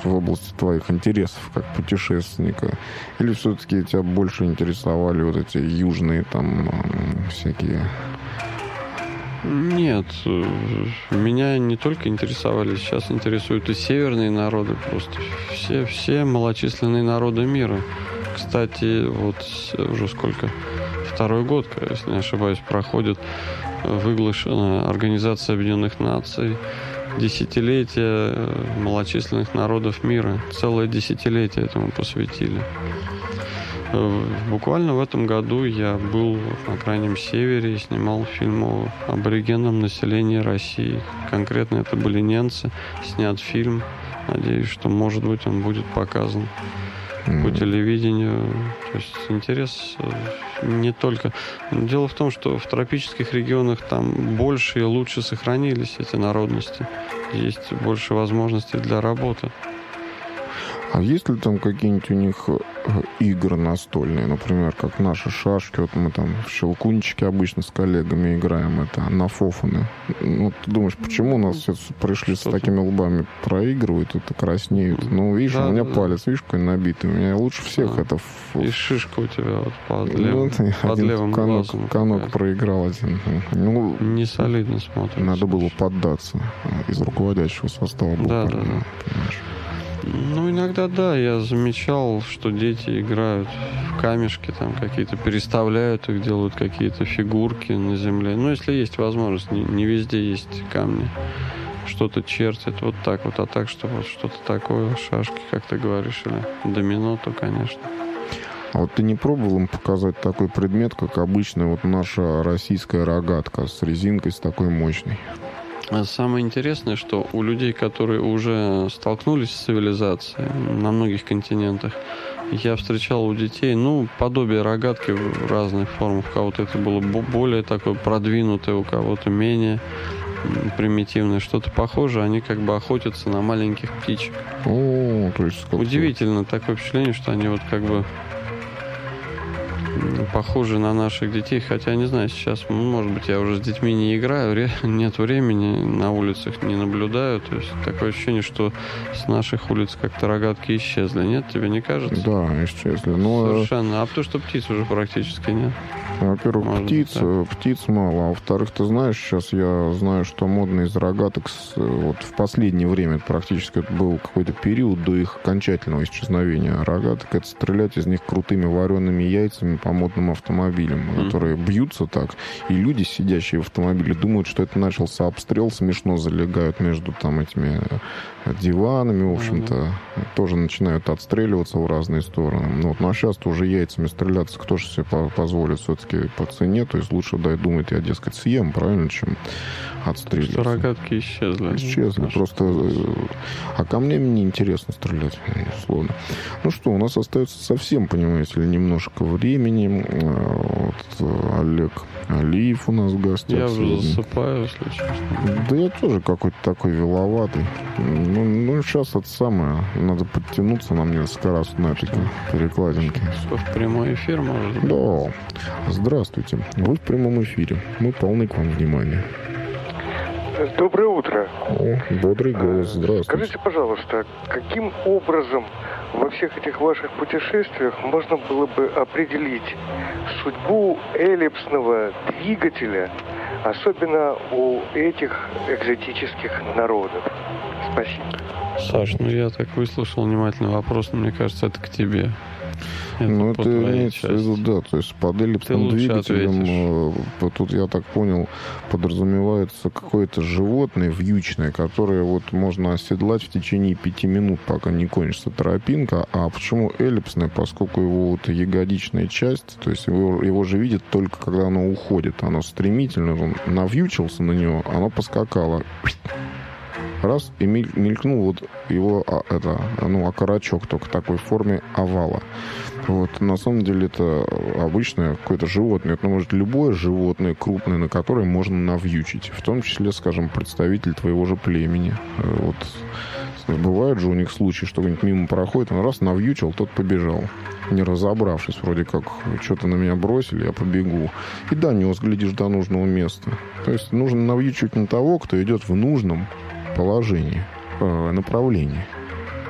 в области твоих интересов как путешественника? Или все-таки тебя больше интересовали вот эти южные там всякие... Нет, меня не только интересовали, сейчас интересуют и северные народы, просто все малочисленные народы мира. Кстати, вот уже сколько, второй год, если не ошибаюсь, проходит выглашенная Организация Объединенных Наций десятилетие малочисленных народов мира. Целое десятилетие этому посвятили. Буквально в этом году я был на крайнем севере и снимал фильм о аборигенном населении России. Конкретно это были ненцы. Снят фильм. Надеюсь, что, может быть, он будет показан по телевидению. То есть интерес не только... Дело в том, что в тропических регионах там больше и лучше сохранились эти народности. Есть больше возможностей для работы. А есть ли там какие-нибудь у них игры настольные, например, как наши шашки? Вот мы там в щелкунчики обычно с коллегами играем, это на фофаны. Ну, ты думаешь, почему у нас все пришли с такими лбами, проигрывают, это краснеют? Ну, видишь, у меня палец, видишь, какой набитый. У меня лучше всех это... И шишка у тебя вот под левым глазом. Конок проиграл один. Ну, не солидно смотрится. Надо было поддаться из руководящего состава. Да. Ну, иногда, да, я замечал, что дети играют в камешки, там какие-то переставляют их, делают какие-то фигурки на земле. Ну, если есть возможность, не везде есть камни. Что-то чертят вот так вот, а так, что вот что-то такое, шашки, как ты говоришь, или домино, то, конечно. А вот ты не пробовал им показать такой предмет, как обычная вот наша российская рогатка с резинкой, с такой мощной? Самое интересное, что у людей, которые уже столкнулись с цивилизацией на многих континентах, я встречал у детей, подобие рогатки в разных формах. У кого-то это было более такое продвинутое, у кого-то менее примитивное, что-то похожее. Они как бы охотятся на маленьких птичек. То есть удивительно, такое впечатление, что они вот как бы похожи на наших детей, хотя, не знаю, сейчас, может быть, я уже с детьми не играю, нет времени, на улицах не наблюдаю, то есть такое ощущение, что с наших улиц как-то рогатки исчезли, нет, тебе не кажется? Да, исчезли. Совершенно, а потому что птиц уже практически нет. Во-первых, птиц мало, а во-вторых, ты знаешь, сейчас я знаю, что модно из рогаток, вот в последнее время практически это был какой-то период до их окончательного исчезновения рогаток, это стрелять из них крутыми вареными яйцами по модным автомобилям, которые бьются так, и люди, сидящие в автомобиле, думают, что это начался обстрел, смешно залегают между там этими диванами, в общем-то, тоже начинают отстреливаться в разные стороны. Ну а сейчас-то уже яйцами стреляться кто же себе позволит все-таки по цене, то есть лучше, думает, я, дескать, съем, правильно, чем отстреливаться. Что рогатки исчезли. Исчезли, просто... А камнями неинтересно стрелять, условно. Ну что, у нас остается совсем, понимаете ли, немножко времени. Вот, Олег Алиев у нас в гостях. Я уже засыпаю, если честно. Да я тоже какой-то такой виловатый. Ну, сейчас это самое. Надо подтянуться нам несколько раз на этой перекладинке. Что, в прямой эфир, может быть? Да. Здравствуйте. Вы в прямом эфире. Мы полны к вам внимания. Доброе утро. Бодрый голос. Здравствуйте. Скажите, пожалуйста, каким образом во всех этих ваших путешествиях можно было бы определить судьбу эллипсного двигателя, особенно у этих экзотических народов? Спасибо. Саш, я так выслушал внимательный вопрос, но мне кажется, это к тебе. Это имеется в виду, да, то есть под эллипсным двигателем, тут, я так понял, подразумевается какое-то животное вьючное, которое вот можно оседлать в течение 5 минут, пока не кончится тропинка. А почему эллипсное? Поскольку его вот ягодичная часть, то есть его же видят только когда оно уходит. Оно стремительно, он навьючился на него, оно поскакало. Раз, и мелькнул вот его окорочок, только в такой форме овала. Вот, на самом деле это обычное какое-то животное. Это может любое животное крупное, на которое можно навьючить. В том числе, скажем, представитель твоего же племени. Вот. Бывают же у них случаи, что кто-нибудь мимо проходит, он раз навьючил, тот побежал. Не разобравшись, вроде как, что-то на меня бросили, я побегу. И донес, глядишь, до нужного места. То есть нужно навьючивать на того, кто идет в нужном положении, направлении.